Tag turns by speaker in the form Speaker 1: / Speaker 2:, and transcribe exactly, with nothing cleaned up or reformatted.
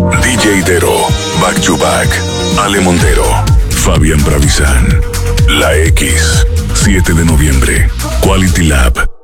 Speaker 1: D J Dero, Back to Back, Ale Montero, Fabián Bravizán. La X, siete de noviembre, Quality Lab.